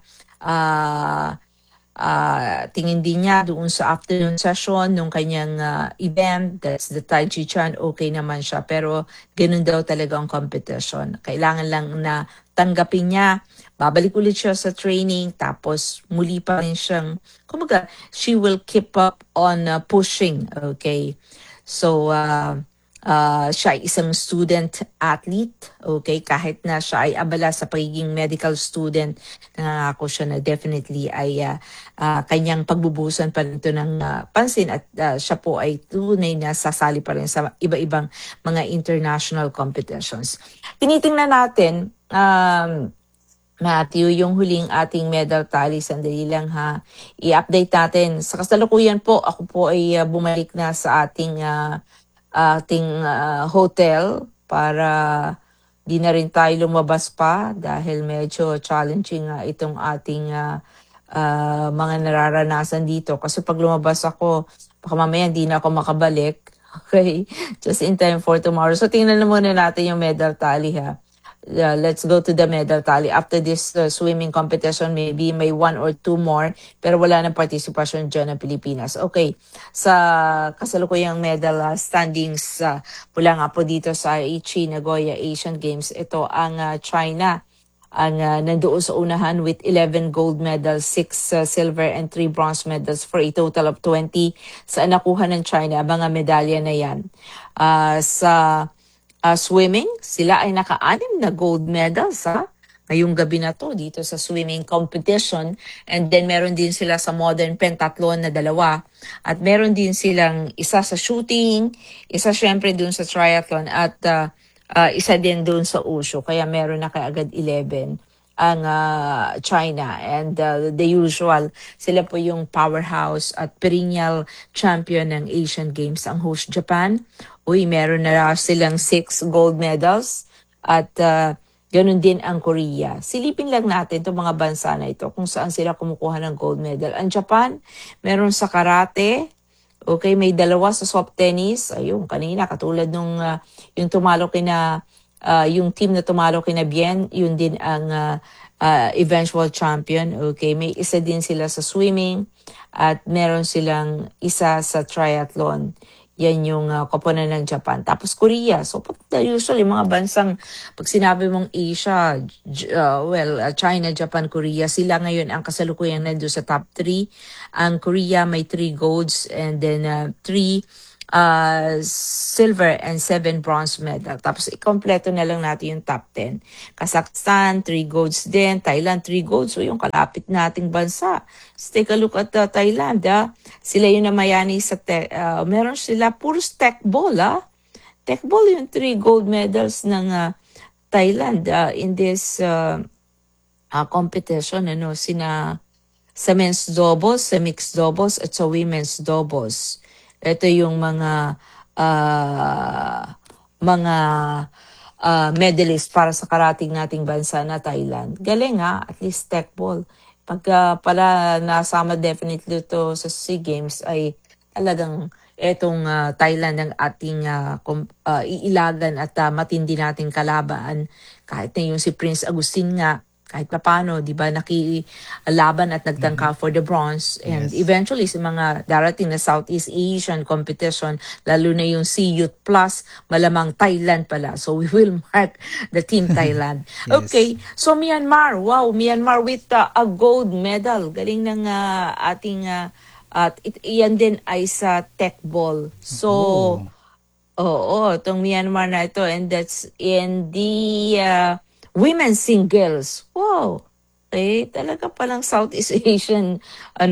Tingin din niya doon sa afternoon session nung kanyang event, that's the Tai Chi Chuan, okay naman siya. Pero ganun daw talaga ang competition. Kailangan lang na tanggapin niya, babalik ulit siya sa training, tapos muli pa rin siyang, kumbaga, she will keep up on pushing, okay? So, siya ay isang student athlete, okay? Kahit na siya ay abala sa pagiging medical student, nangangako siya na definitely ay kanyang pagbubusan pa rin ito ng pansin at siya po ay tunay na sasali pa rin sa iba-ibang mga international competitions. Tinitingnan natin, Matthew, yung huling ating medal tally, sandali lang ha, i-update natin. Sa kasalukuyan po, ako po ay bumalik na sa ating hotel para di na rin tayo lumabas pa dahil medyo challenging itong ating mga nararanasan dito. Kasi pag lumabas ako, baka mamaya di na ako makabalik. Okay? Just in time for tomorrow. So tingnan na muna natin yung medal tally ha. Let's go to the medal tally. After this swimming competition, maybe may 1 or 2 more, pero wala ng participation dyan ng Pilipinas. Okay, sa kasalukuyang medal standings mula nga po dito sa Aichi Nagoya Asian Games, ito ang China ang nandoon sa unahan with 11 gold medals, 6 silver and 3 bronze medals for a total of 20 sa nakuha ng China, mga medalya na yan. Sa swimming, sila ay naka-6 na gold medals ngayong gabi na to dito sa swimming competition. And then meron din sila sa modern pentathlon na 2. At meron din silang isa sa shooting, isa syempre dun sa triathlon at isa din doon sa Wushu, kaya meron na kaagad 11 ang China, and the usual, sila po yung powerhouse at perennial champion ng Asian Games, ang host Japan. Meron na silang 6 gold medals, at ganun din ang Korea. Silipin lang natin itong mga bansa na ito kung saan sila kumukuha ng gold medal. Ang Japan, meron sa karate, may 2 sa soft tennis, ayun, kanina, katulad nung yung tumalo kina yung team na tumalo kina Bien, yun din ang eventual champion. May isa din sila sa swimming, at meron silang isa sa triathlon. Yan yung koponan ng Japan. Tapos Korea. So, usually, mga bansang, pag sinabi mong Asia, China, Japan, Korea, sila ngayon ang kasalukuyang nandun sa top 3. Ang Korea may 3 golds, and then 3 silver and 7 bronze medal. Tapos ikompleto na lang natin yung top 10. Kazakhstan, 3 golds din. Thailand, 3 golds. So yung kalapit nating bansa. Let's take a look at Thailand. Sila yung namayani sa meron sila puros techball. Techball yung 3 gold medals ng Thailand in this competition. Sa men's doubles, sa mixed doubles, at sa women's doubles. Ito yung mga medalist para sa karating nating bansa na Thailand. Galing at least techball. Pagka pala nasama definitely to sa SEA Games, ay talagang etong Thailand ang ating iilagan at matindi nating kalaban. Kahit na yung si Prince Agustin nga, kahit paano, di ba, nakilaban at nagtangka for the bronze. And eventually, sa mga darating na Southeast Asian competition, lalo na yung SEA Youth Plus, malamang Thailand pala. So, we will mark the Team Thailand. Okay, so Myanmar. Wow, Myanmar with a gold medal. Galing ng ating, at yan din ay sa techball. So, itong Myanmar na ito, and that's in the women's singles. Wow. Talaga palang Southeast Asian,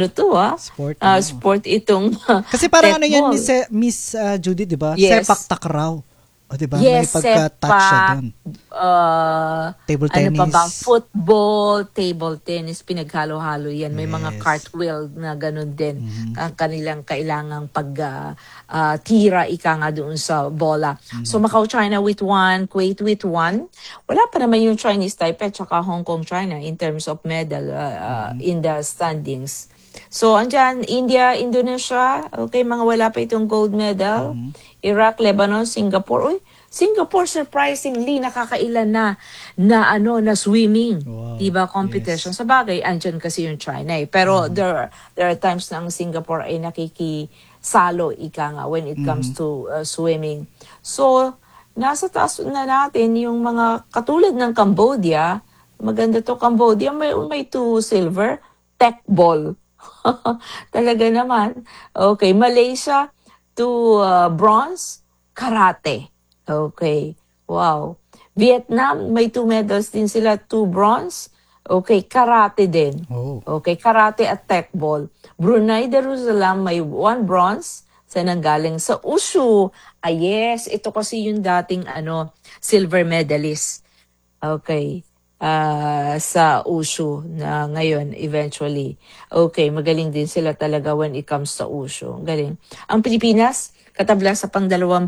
sport itong Kasi parang techball. Miss Judy, di ba? Yes. Sepak takraw. O, di ba? Yes, may pagka-touch siya doon. Table tennis. Ano pa ba? Football, table tennis, pinaghalo-halo yan. May mga cartwheel na ganun din. Ang kanilang kailangang tira nga doon sa bola. So, Macau, China with 1, Kuwait with 1. Wala pa naman yung Chinese Taipei at Hong Kong, China in terms of medal in the standings. So, andyan, India, Indonesia, mga wala pa itong gold medal. Iraq, Lebanon, Singapore. Singapore surprisingly nakakailan na swimming, diba, competition. Sa bagay, andyan kasi yung China Pero there are times na ang Singapore ay nakikisalo when it comes to swimming. So, nasa taas na natin yung mga katulad ng Cambodia. Maganda to Cambodia, may 2 silver, techball. Talaga naman. Okay, Malaysia, 2 bronze, karate. Okay, wow. Vietnam, may 2 medals din sila, 2 bronze. Okay, karate din. Okay, karate at techball. Brunei Darussalam, may 1 bronze. Saan ang galing? Sa Wushu. Yes, ito kasi yung dating silver medalist. Okay. Sa Wushu na ngayon eventually. Okay, magaling din sila talaga when it comes sa Wushu. Galing. Ang Pilipinas, katabla sa pang-21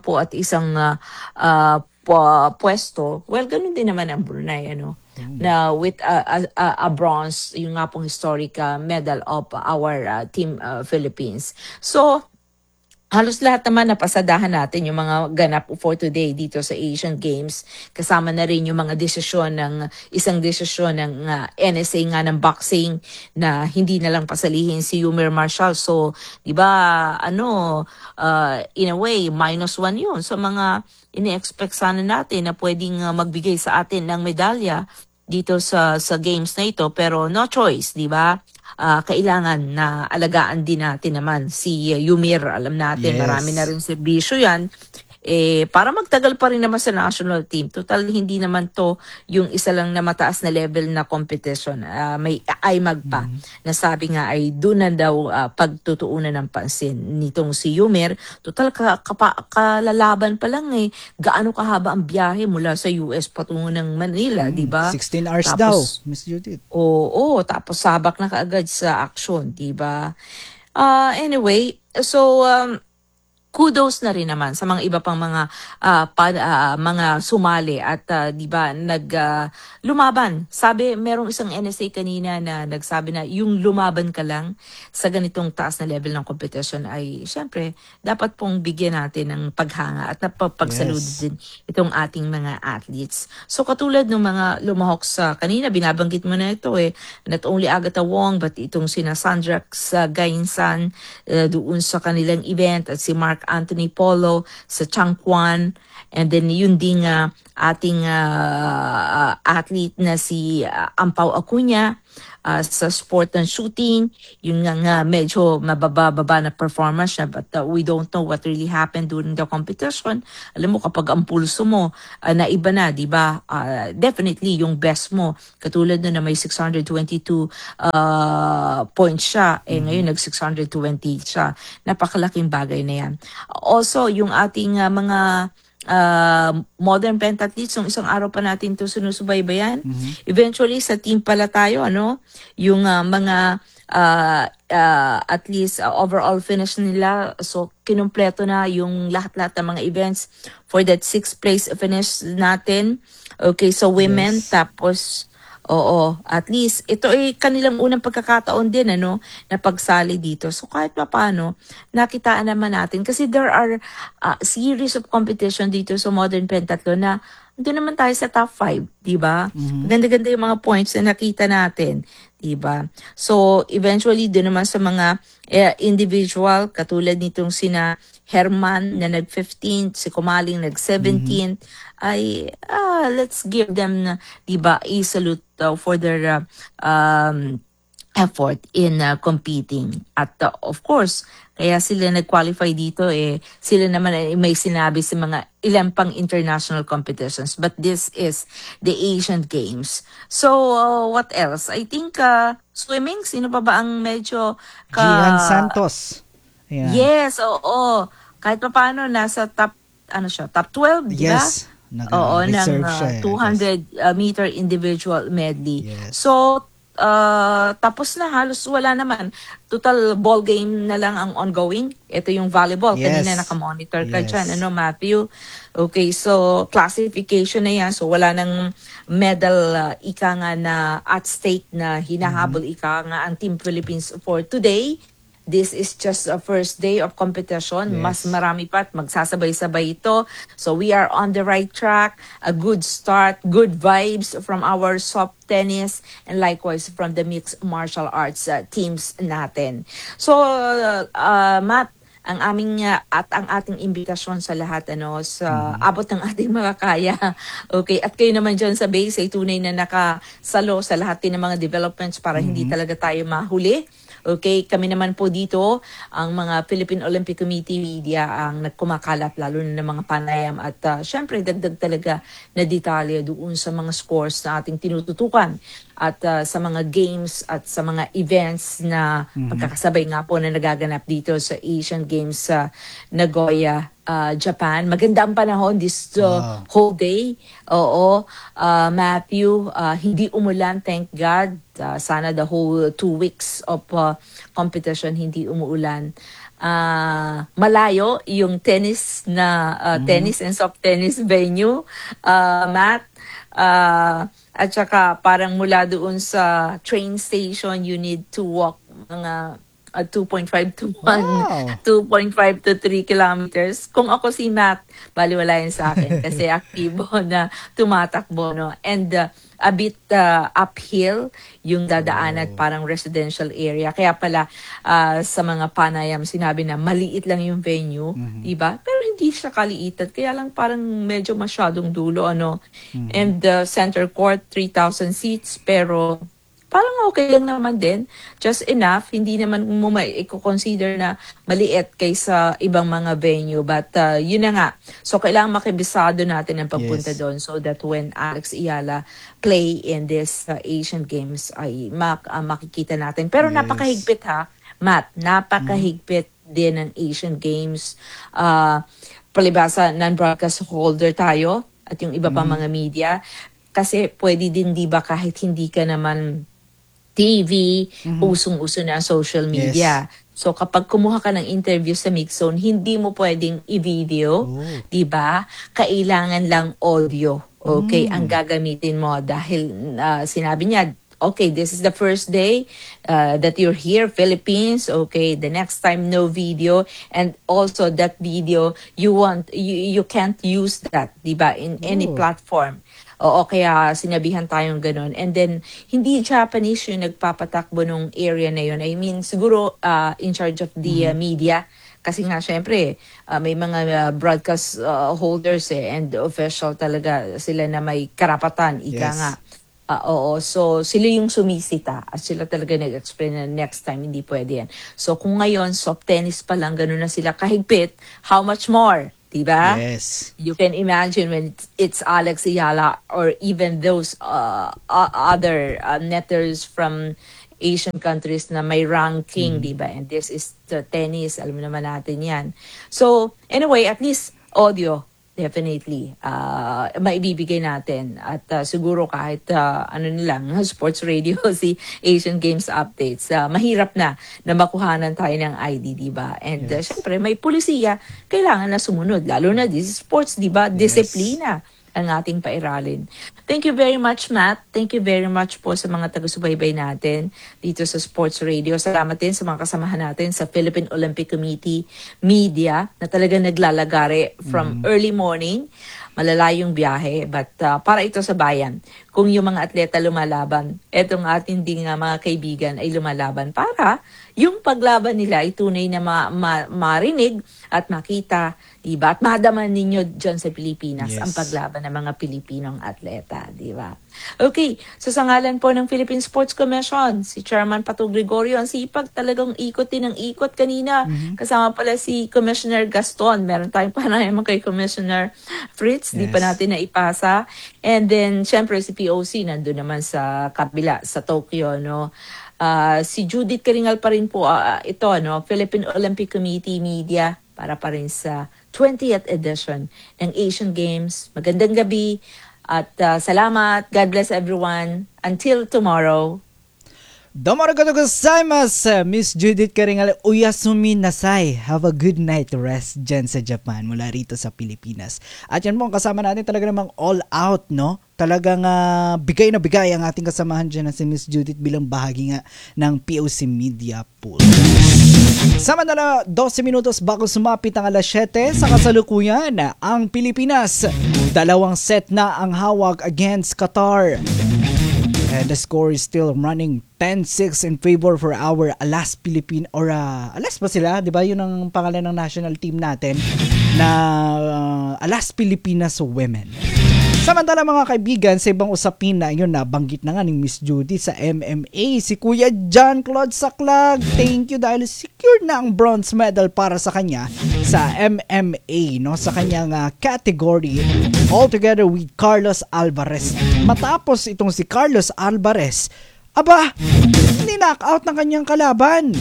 pwesto. Well, ganun din naman ang Brunei, na with a bronze, yung nga pong historic medal of our team Philippines. So, halos lahat naman napasadahan natin yung mga ganap for today dito sa Asian Games. Kasama na rin yung mga isang desisyon ng NSA nga ng boxing na hindi na lang pasalihin si Yumir Marshall. So, di ba, in a way, -1 yun sa mga ini-expect sana natin na pwedeng magbigay sa atin ng medalya dito sa games na ito. Pero no choice, di ba? Kailangan na alagaan din natin naman si Yumir. Alam natin, marami na rin serbisyo yan. para magtagal pa rin naman sa national team. Total, hindi naman to yung isa lang na mataas na level na competition. May IMAG pa na sabi nga ay doon na daw pagtutuunan ng pansin nitong si Yumer. Total, kalalaban pa lang gaano kahaba ang biyahe mula sa US patungo ng Manila, di ba? 16 hours tapos, daw, Miss Judith. Oo, tapos sabak na kaagad sa action, di ba? Anyway, so kudos na rin naman sa mga iba pang mga mga sumali at di ba lumaban. Sabi merong isang NSA kanina na nagsabi na yung lumaban ka lang sa ganitong taas na level ng competition ay syempre dapat pong bigyan natin ng paghanga at napapagsaludo din itong ating mga athletes. So katulad ng mga lumahok sa kanina, binabanggit mo na ito not only Agatha Wong but itong sina Sandrax Gainsan doon sa kanilang event at si Mark Anthony Polo sa Changquan, and then yun ding ating athlete na si Ampao Acuña sa sport and shooting. Yun nga medyo mababa na performance siya, but we don't know what really happened during the competition. Alam mo, kapag ang pulso mo na iba na, di ba? Definitely yung best mo, katulad na may 622 points siya, ngayon nag 620 siya. Napakalaking bagay na yan. Also, yung ating mga modern pentathletes, yung isang araw pa natin ito sinusubaybayan. Eventually, sa team pala tayo, yung mga at least overall finish nila. So, kinumpleto na yung lahat-lahat ng mga events for that 6th place finish natin. Okay, so women, tapos at least ito ay kanilang unang pagkakataon din na pagsali dito. So kahit pa paano, nakitaan naman natin kasi there are series of competition dito sa modern pentathlon na doon naman tayo sa top 5, di ba? Ganda-ganda yung mga points na nakita natin, di ba? So eventually doon naman sa mga individual, katulad nitong sina Herman na nag-15, si Kumaling nag-17, ay let's give them, di ba, a salute for their effort in competing. At of course, kaya sila nag-qualify dito sila naman ay may sinabi sa mga ilang pang international competitions, but this is the Asian Games. So what else? I think swimming, sino pa ba ang medyo Gian Santos. Yeah. Yes, oo. Kahit pa paano nasa top top 12, di ba? Yes. Oo, ng 200 meter individual medley. Yes. So tapos na, halos wala naman. Total ball game na lang ang ongoing. Ito yung volleyball. Yes. Kanina nakamonitor ka dyan, Matthew? Okay, so classification na yan. So wala nang medal ika nga na at stake na hinahabol ika nga ang Team Philippines for today. This is just a first day of competition. Yes. Mas marami pa at magsasabay-sabay ito. So we are on the right track. A good start, good vibes from our soft tennis and likewise from the mixed martial arts teams natin. So, Matt, ang aming at ang ating imbitasyon sa lahat sa abot ng ating makakaya. Okay, at kayo naman dyan sa base ay tunay na nakasalo sa lahat din ng mga developments para hindi talaga tayo mahuli. Okay, kami naman po dito, ang mga Philippine Olympic Committee media ang nagkumakalat lalo na ng mga panayam at syempre dagdag talaga na detalye doon sa mga scores na ating tinututukan at sa mga games at sa mga events na pagkakasabay nga po na nagaganap dito sa Asian Games sa Nagoya, Japan. Maganda ang panahon this whole day. Oo, Matthew, hindi umulan, thank God. Sana the whole 2 weeks of competition hindi umuulan. Malayo yung tennis na tennis and soft tennis venue, Matt. At saka parang mula doon sa train station, you need to walk mga 2.5 to 1, 2.5 to 3 kilometers. Kung ako si Matt, baliwala yun sa akin kasi aktibo na tumatakbo, and a bit uphill yung dadaan at parang residential area. Kaya pala sa mga panayam sinabi na maliit lang yung venue, diba? Pero hindi siya kaliitan. Kaya lang parang medyo masyadong dulo, And the center court, 3,000 seats, pero parang okay lang naman din. Just enough. Hindi naman mo i-consider na maliit kaysa ibang mga venue. But yun na nga. So, kailangan makibisado natin ang pagpunta doon so that when Alex Ayala play in this Asian Games ay makikita natin. Pero napakahigpit ha, Matt. Napakahigpit din ng Asian Games. Palibasa, non-broadcast holder tayo at yung iba pa mga media. Kasi pwede din, di ba, kahit hindi ka naman TV, usong-uso na social media. So kapag kumuha ka ng interview sa Mix Zone, hindi mo pwedeng i-video, di ba? Kailangan lang audio. Okay, ang gagamitin mo dahil sinabi niya, okay, this is the first day that you're here, Philippines. Okay, the next time no video, and also that video you can't use that, di ba, in any platform. Oo, kaya sinabihan tayong ganun. And then, hindi Japanese yung nagpapatakbo nung area na yun. I mean, siguro in charge of the media. Kasi nga, syempre, may mga broadcast holders and official talaga sila na may karapatan. Ika nga. Oo, so sila yung sumisita at sila talaga nag-explain na next time hindi pwede yan. So kung ngayon, soft tennis pa lang, ganun na sila kahigpit, how much more? Diba? Yes. You can imagine when it's Alex Ayala or even those other netters from Asian countries na may ranking, diba? And this is the tennis, alam naman natin yan. So, anyway, at least audio, definitely, maibibigay natin. At siguro kahit lang, sports radio, si Asian Games updates, mahirap na makuhanan tayo ng ID, diba? And syempre, may pulisiya, kailangan na sumunod. Lalo na this is sports, diba? Disiplina ang ating pairalin. Thank you very much, Matt. Thank you very much po sa mga taga-subaybay natin dito sa Sports Radio. Salamat din sa mga kasamahan natin sa Philippine Olympic Committee Media na talaga naglalagare from early morning. Malalayong biyahe, but para ito sa bayan. Kung yung mga atleta lumalaban, etong ating ding mga kaibigan ay lumalaban para yung paglaban nila ay tunay na marinig at makita, diba? At madaman ninyo dyan sa Pilipinas ang paglaban ng mga Pilipinong atleta, diba? Okay, so sa ngalan po ng Philippine Sports Commission, si Chairman Patu Gregorio, ang sipag talagang ikot din ang ikot kanina. Kasama pala si Commissioner Gaston. Meron tayong panayam kay Commissioner Fritz, di pa natin naipasa. And then, syempre, si POC nandun naman sa kabila, sa Tokyo, no? Si Judith Karingal pa rin po, ito, no? Philippine Olympic Committee Media, para pa rin sa 20th edition ng Asian Games. Magandang gabi at salamat. God bless everyone. Until tomorrow. Domo arigatou gozaimasu, Miss Judith Karingal. Oyasumi nasai. Have a good night rest dyan sa Japan mula rito sa Pilipinas. At yan po, kasama natin talaga namang all out, no? Talagang bigay na bigay ang ating kasamahan dyan na si Miss Judith bilang bahagi nga ng POC Media Pool. Samantala, 12 minutos bago sumapit ang alas 7 sa kasalukuyan, ang Pilipinas, 2 set na ang hawak against Qatar. And the score is still running 10-6 in favor for our Alas Philippine, or Alas ba sila? Diba yun ang pangalan ng national team natin na Alas Pilipinas Women. Samantala mga kaibigan, sa ibang usapin na yun, nabanggit na nga ni Miss Judy sa MMA, si Kuya John Claude Saclag. Thank you dahil secure na ang bronze medal para sa kanya sa MMA, no, sa kanyang category, all together with Carlos Alvarez. Matapos itong si Carlos Alvarez, ni-knock out ng kanyang kalaban.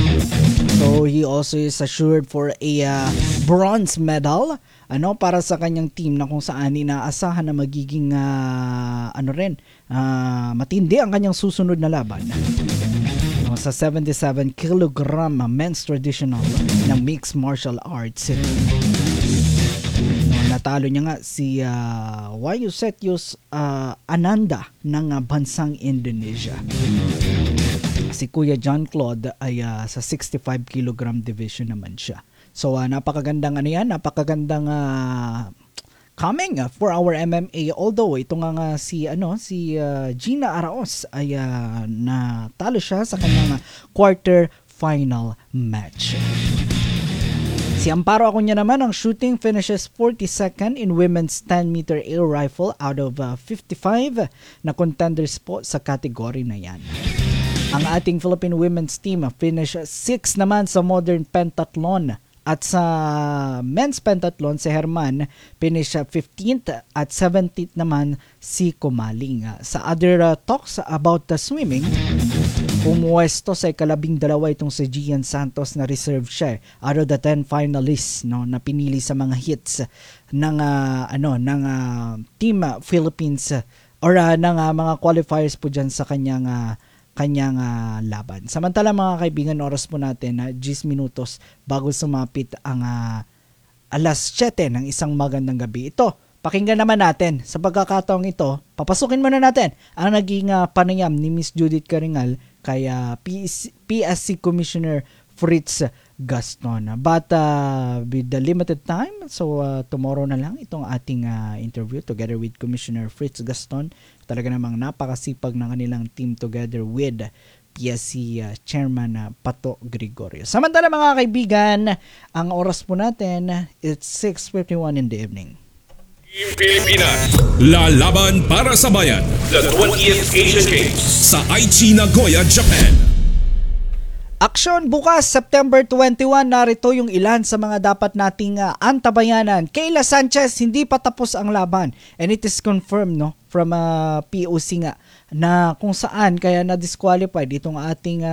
So he also is assured for a bronze medal, para sa kanyang team, na kung saan inaasahan na magiging matindi ang kanyang susunod na laban. Sa 77 kilogram men's traditional ng mixed martial arts. Natalo niya nga si Wayusetius Ananda ng bansang Indonesia. Si Kuya John Claude ay sa 65 kilogram division naman siya. So napakagandang napakagandang coming for our MMA, although ito nga si Gina Araos ay natalo siya sa kanyang quarter final match. Si Amparo Acuña naman, ang shooting finishes 42nd in women's 10-meter air rifle out of 55 na contenders po sa kategory na yan. Ang ating Philippine women's team finish 6 naman sa modern pentathlon. At sa men's pentathlon, si Herman finish 15th at 17th naman si Kumaling. Sa other talks about the swimming, pumuwesto sa ika-12 itong si Gian Santos na reserve siya out of the 10 finalists, no, na pinili sa mga hits ng Team Philippines or ng mga qualifiers po dyan sa kanyang laban. Samantala mga kaibigan, oras po natin 10 minutos bago sumapit ang alas 7 ng isang magandang gabi. Ito, pakinggan naman natin. Sa pagkakataong ito, papasukin muna natin ang naging panayam ni Miss Judith Caringal kay PSC Commissioner Fritz Gaston. But with the limited time, so tomorrow na lang itong ating interview together with Commissioner Fritz Gaston. Talaga namang napakasipag ng kanilang team together with PSC Chairman Pato Gregorio. Samantala mga kaibigan, ang oras po natin, it's 6:51 in the evening. Team Pilipinas, lalaban para sa bayan. The 20th Asian Games sa Aichi, Nagoya, Japan. Aksyon bukas, September 21, narito yung ilan sa mga dapat nating antabayanan. Kayla Sanchez, hindi pa tapos ang laban. And it is confirmed, no, from POC nga, na kung saan kaya na-disqualified itong ating